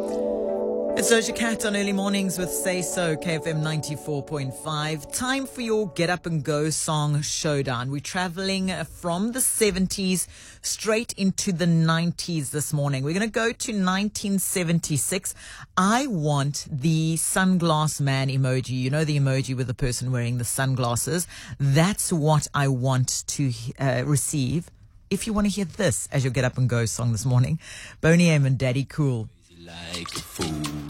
It's Doja Cat on Early Mornings with Say So, KFM 94.5. Time for your Get Up and Go song showdown. We're traveling from the 70s straight into the 90s this morning. We're going to go to 1976. I want the sunglass man emoji. You know, the emoji with the person wearing the sunglasses. That's what I want to receive. If you want to hear this as your Get Up and Go song this morning, Boney M and Daddy Cool. Like a fool.